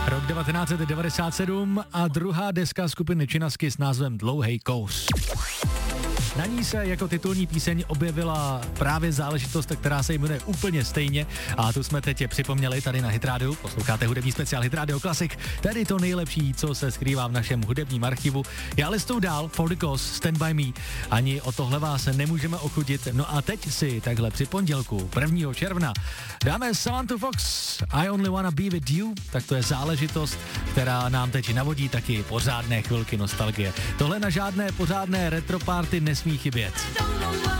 Rok 1997 a druhá deska skupiny Činasky s názvem Dlouhej kous. Na ní se jako titulní píseň objevila právě záležitost, která se jmenuje úplně stejně a tu jsme teď připomněli tady na Hit Radio. Posloucháte hudební speciál Hit Radio Classic, tedy to nejlepší, co se skrývá v našem hudebním archivu. Já listuju dál, For the Cause, Stand By Me, ani o tohle vás nemůžeme ochudit. No a teď si takhle při pondělku 1. června dáme Samantha Fox, I Only Wanna Be With You, tak to je záležitost, která nám teď navodí taky pořádné chvilky nostalgie. Tohle na žádné pořádné retro party nesmí chybět.